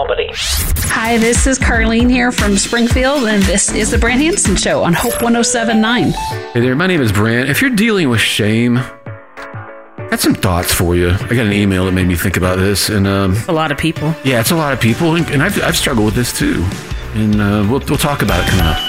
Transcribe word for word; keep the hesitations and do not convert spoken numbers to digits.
Albany. Hi, this is Carlene here from Springfield, and this is the Brant Hansen Show on Hope one oh seven point nine. Hey there, my name is Brant. If you're dealing with shame, I got some thoughts for you. I got an email that made me think about this, and um, A lot of people. yeah, it's a lot of people, and, and I've, I've struggled with this too. And uh, we'll, we'll talk about it coming up.